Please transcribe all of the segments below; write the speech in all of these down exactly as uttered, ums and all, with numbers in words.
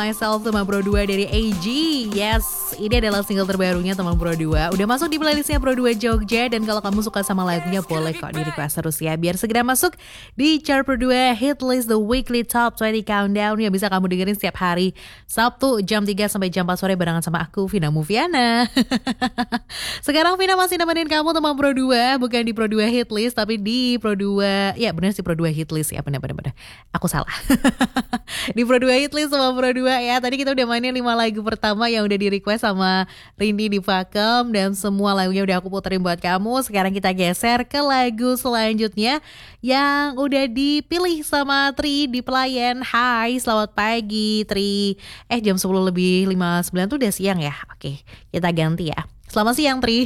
Myself Teman Pro dua dari A G. Yes, ini adalah single terbarunya Teman Pro dua. Udah masuk di playlistnya Pro dua Jogja. Dan kalau kamu suka sama lagunya boleh kok di request terus ya, biar segera masuk di chart Pro dua Hit List The Weekly Top dua puluh Countdown yang bisa kamu dengerin setiap hari Sabtu jam tiga sampai jam empat sore barengan sama aku, Vina Mufiana. Sekarang Vina masih nemenin kamu Teman Pro dua, bukan di Pro dua Hit List tapi di Pro dua. Ya benar sih Pro dua Hit List ya, benar-benar. Aku salah. Di Pro dua Hit List sama Pro dua ya. Tadi kita udah mainin lima lagu pertama yang udah di request sama Rindy di Pakem, dan semua lagunya udah aku puterin buat kamu. Sekarang kita geser ke lagu selanjutnya yang udah dipilih sama Tri di Pelayan. Hai, selamat pagi Tri. Eh jam sepuluh lebih lima puluh sembilan tuh udah siang ya. Oke, kita ganti ya. Selamat siang Tri.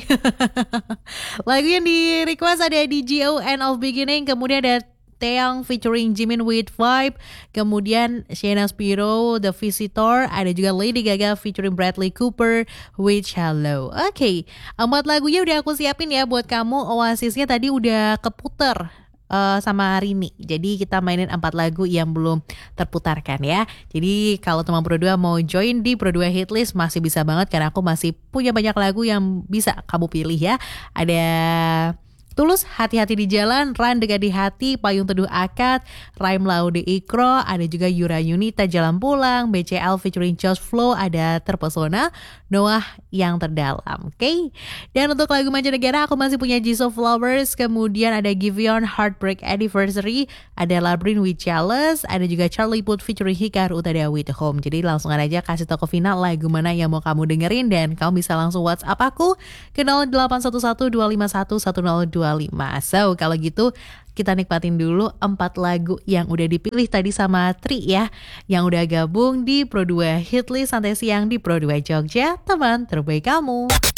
Lagu yang di request ada di G O End of Beginning, kemudian ada Taeyang featuring Jimin with Vibe, kemudian Sienna Spiro, The Visitor, ada juga Lady Gaga featuring Bradley Cooper with Hello. Oke, okay. Empat lagunya udah aku siapin ya buat kamu. Oasisnya tadi udah keputer uh, sama Rini, jadi kita mainin empat lagu yang belum terputarkan ya. Jadi kalau teman Pro dua mau join di Pro dua Hitlist masih bisa banget, karena aku masih punya banyak lagu yang bisa kamu pilih ya. Ada Tulus, Hati-Hati di Jalan, Ran Dekat di Hati, Payung Teduh Akad, Raim Laude Ikro, ada juga Yura Yunita Jalan Pulang, B C L featuring Josh Flow, ada Terpesona, Noah Yang Terdalam. Oke, okay? Dan untuk lagu mancanegara aku masih punya Jisoo Flowers, kemudian ada Giveon Heartbreak Anniversary, ada Labyrinth with Jealous, ada juga Charlie Puth featuring Hikaru Utada with Home. Jadi langsung aja kasih tau ke Vina lagu mana yang mau kamu dengerin, dan kamu bisa langsung WhatsApp aku ke nol delapan satu satu dua lima satu satu nol dua lima. So kalau gitu kita nikmatin dulu empat lagu yang udah dipilih tadi sama Tri ya, yang udah gabung di Pro dua Hitlist Santai Siang di Pro dua Jogja, teman terbaik kamu.